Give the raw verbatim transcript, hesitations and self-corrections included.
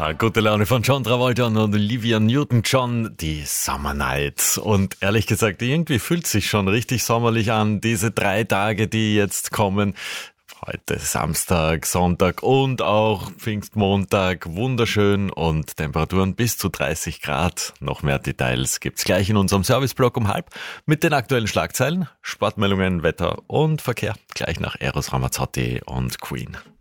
Ah, gute Laune von John Travolta und Olivia Newton-John, die Summer Night. Und ehrlich gesagt, irgendwie fühlt sich schon richtig sommerlich an, diese drei Tage, die jetzt kommen. Heute Samstag, Sonntag und auch Pfingstmontag. Wunderschön und Temperaturen bis zu dreißig Grad. Noch mehr Details gibt's gleich in unserem Serviceblock um halb mit den aktuellen Schlagzeilen, Sportmeldungen, Wetter und Verkehr. Gleich nach Eros Ramazzotti und Queen.